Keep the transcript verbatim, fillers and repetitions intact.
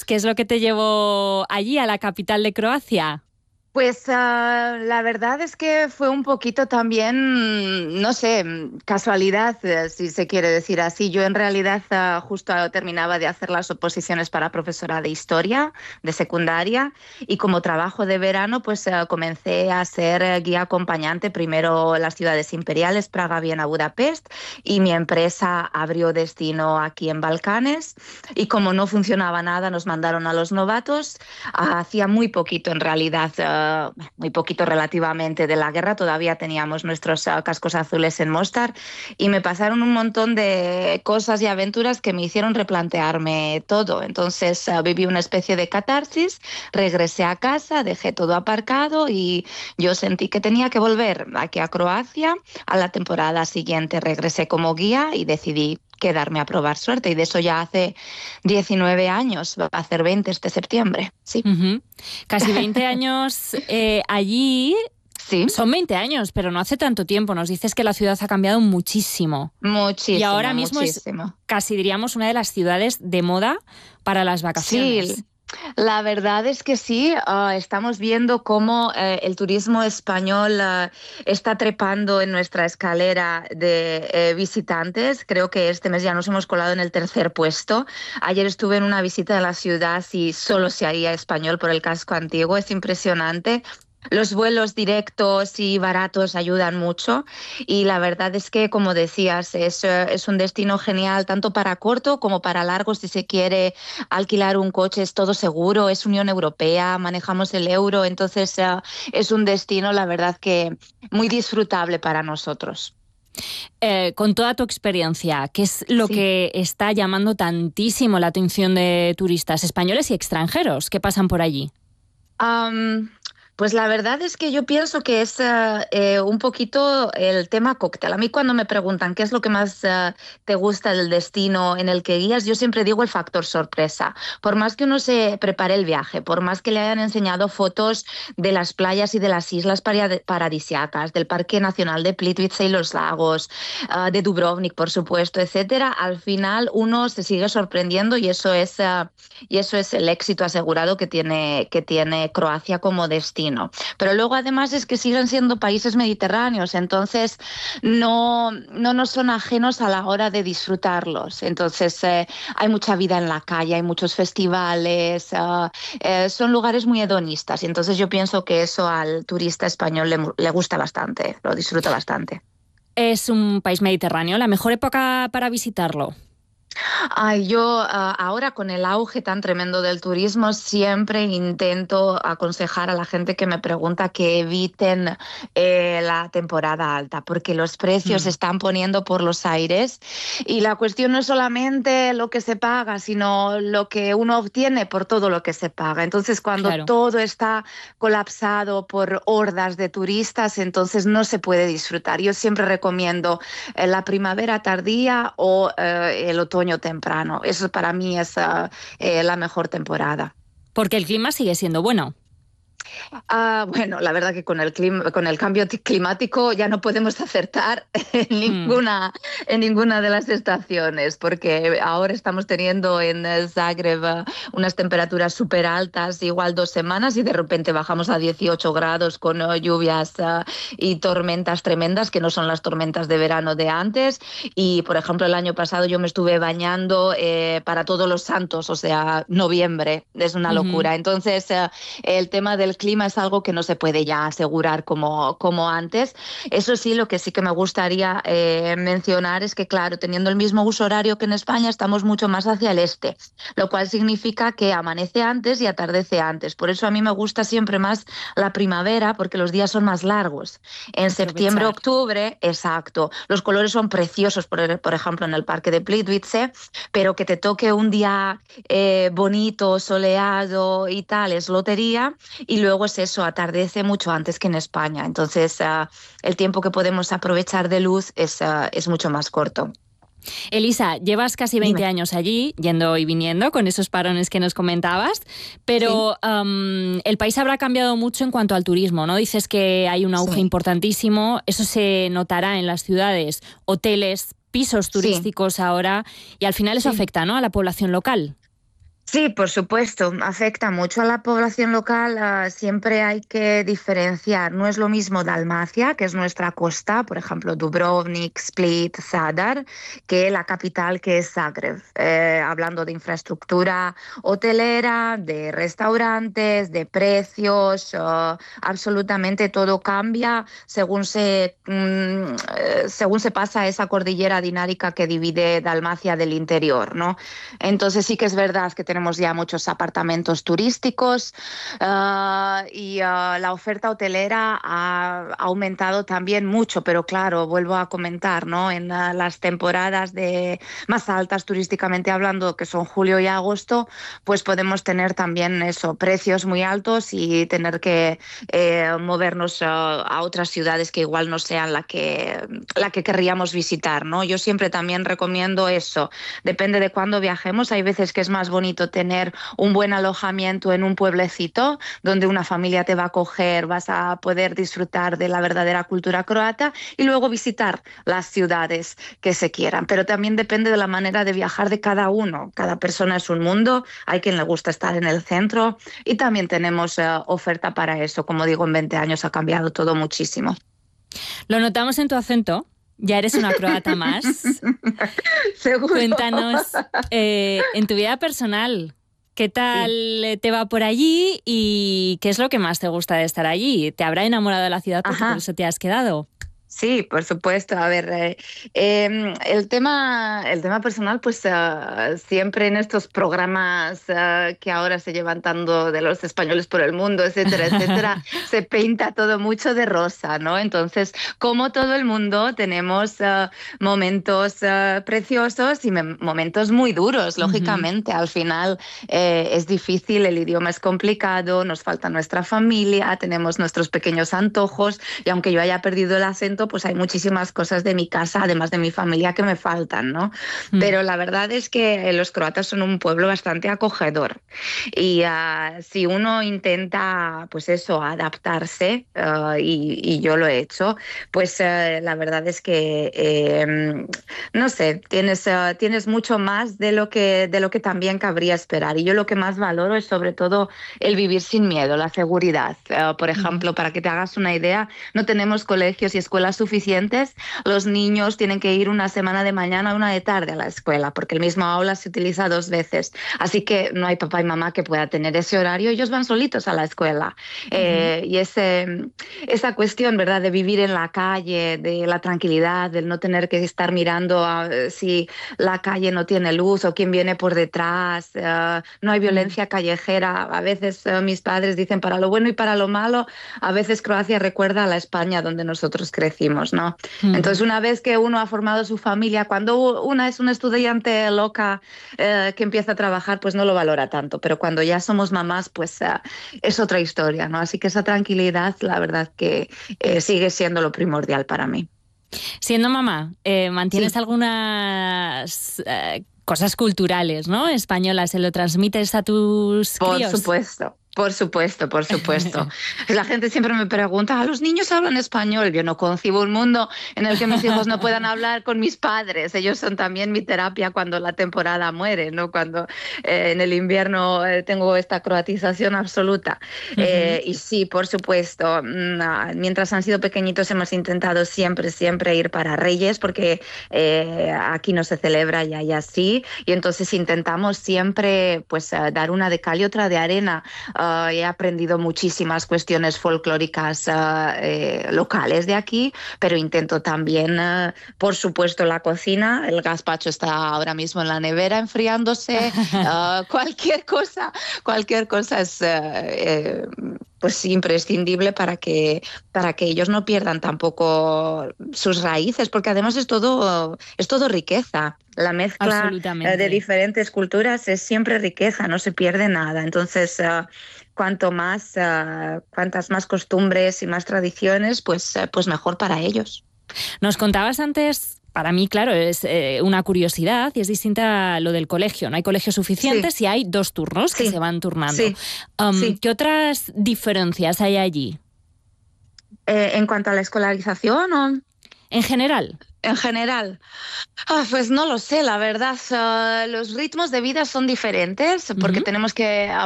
¿Qué es lo que te llevó allí, a la capital de Croacia? Pues uh, la verdad es que fue un poquito también, no sé, casualidad, eh, si se quiere decir así. Yo en realidad uh, justo terminaba de hacer las oposiciones para profesora de historia de secundaria y como trabajo de verano pues uh, comencé a ser uh, guía acompañante primero en las ciudades imperiales, Praga, Viena, Budapest, y mi empresa abrió destino aquí en Balcanes y como no funcionaba nada nos mandaron a los novatos. Uh, hacía muy poquito en realidad, uh, muy poquito relativamente de la guerra, todavía teníamos nuestros uh, cascos azules en Mostar y me pasaron un montón de cosas y aventuras que me hicieron replantearme todo. Entonces uh, viví una especie de catarsis, regresé a casa, dejé todo aparcado y yo sentí que tenía que volver aquí a Croacia. A la temporada siguiente regresé como guía y decidí quedarme a probar suerte, y de eso ya hace diecinueve años, va a hacer veinte este septiembre, sí. Uh-huh. Casi veinte años eh, allí. Sí. Son veinte años, pero no hace tanto tiempo. Nos dices que la ciudad ha cambiado muchísimo. Muchísimo, y ahora mismo muchísimo. Es casi, diríamos, una de las ciudades de moda para las vacaciones. Sí. La verdad es que sí, uh, estamos viendo cómo uh, el turismo español uh, está trepando en nuestra escalera de uh, visitantes. Creo que este mes ya nos hemos colado en el tercer puesto. Ayer estuve en una visita a la ciudad y solo se haría español por el casco antiguo. Es impresionante. Los vuelos directos y baratos ayudan mucho y la verdad es que, como decías, es, es un destino genial tanto para corto como para largo. Si se quiere alquilar un coche es todo seguro, es Unión Europea, manejamos el euro, entonces uh, es un destino, la verdad, que muy disfrutable para nosotros. Eh, con toda tu experiencia, ¿qué es lo sí. que está llamando tantísimo la atención de turistas españoles y extranjeros que pasan por allí? Um... Pues la verdad es que yo pienso que es uh, eh, un poquito el tema cóctel. A mí cuando me preguntan qué es lo que más uh, te gusta del destino en el que guías, yo siempre digo el factor sorpresa. Por más que uno se prepare el viaje, por más que le hayan enseñado fotos de las playas y de las islas paradisíacas, del Parque Nacional de Plitvice y los lagos, uh, de Dubrovnik, por supuesto, etcétera, al final uno se sigue sorprendiendo y eso es, uh, y eso es el éxito asegurado que tiene, que tiene Croacia como destino. Pero luego además es que siguen siendo países mediterráneos, entonces no, no nos son ajenos a la hora de disfrutarlos. Entonces eh, hay mucha vida en la calle, hay muchos festivales, uh, eh, son lugares muy hedonistas y entonces yo pienso que eso al turista español le, le gusta bastante, lo disfruta bastante. Es un país mediterráneo, ¿la mejor época para visitarlo? Ay, yo uh, ahora con el auge tan tremendo del turismo siempre intento aconsejar a la gente que me pregunta que eviten eh, la temporada alta porque los precios se mm. están poniendo por los aires y la cuestión no es solamente lo que se paga, sino lo que uno obtiene por todo lo que se paga. Entonces cuando claro. todo está colapsado por hordas de turistas, entonces no se puede disfrutar. Yo siempre recomiendo eh, la primavera tardía o eh, el otoño temprano. Eso para mí es uh, eh, la mejor temporada. Porque el clima sigue siendo bueno. Ah, bueno, la verdad que con el clima, con el cambio climático ya no podemos acertar en ninguna, mm. en ninguna de las estaciones, porque ahora estamos teniendo en Zagreb unas temperaturas súper altas, igual dos semanas, y de repente bajamos a dieciocho grados con uh, lluvias uh, y tormentas tremendas, que no son las tormentas de verano de antes. Y, por ejemplo, el año pasado yo me estuve bañando eh, para Todos los Santos, o sea, noviembre, es una locura. Uh-huh. Entonces, uh, el tema del clima es algo que no se puede ya asegurar como, como antes. Eso sí, lo que sí que me gustaría eh, mencionar es que, claro, teniendo el mismo uso horario que en España, estamos mucho más hacia el este, lo cual significa que amanece antes y atardece antes. Por eso a mí me gusta siempre más la primavera, porque los días son más largos. En septiembre, octubre, exacto, los colores son preciosos, por, por ejemplo, en el Parque de Plitvice, pero que te toque un día eh, bonito, soleado y tal, es lotería, y luego es eso, atardece mucho antes que en España. Entonces, uh, el tiempo que podemos aprovechar de luz es, uh, es mucho más corto. Elisa, llevas casi veinte Dime. años allí, yendo y viniendo, con esos parones que nos comentabas, pero sí. um, el país habrá cambiado mucho en cuanto al turismo, ¿no? Dices que hay un auge sí. importantísimo, eso se notará en las ciudades, hoteles, pisos turísticos sí. ahora, y al final eso sí. afecta, ¿no?, a la población local. Sí, por supuesto, afecta mucho a la población local. Uh, siempre hay que diferenciar. No es lo mismo Dalmacia, que es nuestra costa, por ejemplo, Dubrovnik, Split, Zadar, que la capital, que es Zagreb. Eh, hablando de infraestructura hotelera, de restaurantes, de precios, uh, absolutamente todo cambia según se, mm, según se pasa esa cordillera dinárica que divide Dalmacia del interior, ¿no? Entonces sí que es verdad que tenemos ya muchos apartamentos turísticos uh, y uh, la oferta hotelera ha aumentado también mucho, pero claro, vuelvo a comentar, ¿no? En uh, las temporadas de más altas turísticamente hablando, que son julio y agosto, pues podemos tener también eso, precios muy altos y tener que eh, movernos uh, a otras ciudades que igual no sean la que, la que querríamos visitar, ¿no? Yo siempre también recomiendo eso, depende de cuándo viajemos. Hay veces que es más bonito tener un buen alojamiento en un pueblecito donde una familia te va a acoger, vas a poder disfrutar de la verdadera cultura croata y luego visitar las ciudades que se quieran. Pero también depende de la manera de viajar de cada uno. Cada persona es un mundo, hay quien le gusta estar en el centro y también tenemos uh, oferta para eso. Como digo, en veinte años ha cambiado todo muchísimo. Lo notamos en tu acento. Ya eres una croata más. Seguro. Cuéntanos, eh, en tu vida personal, ¿qué tal sí. te va por allí y qué es lo que más te gusta de estar allí? ¿Te habrá enamorado de la ciudad porque por eso te has quedado? Sí, por supuesto. A ver, eh, eh, el tema, el tema personal, pues uh, siempre en estos programas uh, que ahora se llevan tanto de los españoles por el mundo, etcétera, etcétera, se pinta todo mucho de rosa, ¿no? Entonces, como todo el mundo, tenemos uh, momentos uh, preciosos y momentos muy duros, lógicamente. Uh-huh. Al final eh, es difícil, el idioma es complicado, nos falta nuestra familia, tenemos nuestros pequeños antojos y aunque yo haya perdido el acento, pues hay muchísimas cosas de mi casa, además de mi familia, que me faltan, ¿no? Mm. Pero la verdad es que los croatas son un pueblo bastante acogedor y uh, si uno intenta, pues eso, adaptarse, uh, y, y yo lo he hecho, pues uh, la verdad es que, eh, no sé, tienes, uh, tienes mucho más de lo, que, de lo que también cabría esperar. Y yo lo que más valoro es sobre todo el vivir sin miedo, la seguridad. Uh, por ejemplo, mm. para que te hagas una idea, no tenemos colegios y escuelas suficientes. Los niños tienen que ir una semana de mañana y una de tarde a la escuela, porque el mismo aula se utiliza dos veces. Así que no hay papá y mamá que pueda tener ese horario. Ellos van solitos a la escuela. Uh-huh. Eh, y ese, esa cuestión, ¿verdad?, de vivir en la calle, de la tranquilidad, del no tener que estar mirando a, si la calle no tiene luz o quién viene por detrás. Uh, no hay violencia uh-huh. callejera. A veces uh, mis padres dicen, para lo bueno y para lo malo, a veces Croacia recuerda a la España donde nosotros crecimos, ¿no? Mm. Entonces, una vez que uno ha formado su familia, cuando una es una estudiante loca eh, que empieza a trabajar, pues no lo valora tanto, pero cuando ya somos mamás, pues uh, es otra historia, ¿no? Así que esa tranquilidad, la verdad que eh, sigue siendo lo primordial para mí. Siendo mamá, eh, ¿mantienes sí. algunas eh, cosas culturales, ¿no?, españolas? ¿Se lo transmites a tus Por críos? Por supuesto. Por supuesto, por supuesto. La gente siempre me pregunta, ¿a los niños hablan español? Yo no concibo un mundo en el que mis hijos no puedan hablar con mis padres. Ellos son también mi terapia cuando la temporada muere, ¿no? Cuando eh, en el invierno eh, tengo esta croatización absoluta. Uh-huh. Eh, y sí, por supuesto, mientras han sido pequeñitos hemos intentado siempre, siempre ir para Reyes, porque eh, aquí no se celebra ya y así. Y entonces intentamos siempre pues dar una de cal y otra de arena. Uh, he aprendido muchísimas cuestiones folclóricas uh, eh, locales de aquí, pero intento también, uh, por supuesto, la cocina. El gazpacho está ahora mismo en la nevera enfriándose. Uh, cualquier cosa, cualquier cosa es... Uh, eh, pues imprescindible para que, para que ellos no pierdan tampoco sus raíces, porque además es todo, es todo riqueza. La mezcla de diferentes culturas es siempre riqueza, no se pierde nada. Entonces, uh, cuanto más, uh, cuantas más costumbres y más tradiciones, pues, uh, pues mejor para ellos. Nos contabas antes... Para mí, claro, es eh, una curiosidad y es distinta a lo del colegio. No hay colegios suficientes sí. y hay dos turnos sí. que se van turnando. Sí. Um, sí. ¿Qué otras diferencias hay allí? Eh, ¿En cuanto a la escolarización o...? En general. en general. Ah, pues no lo sé, la verdad. Uh, los ritmos de vida son diferentes porque uh-huh. tenemos que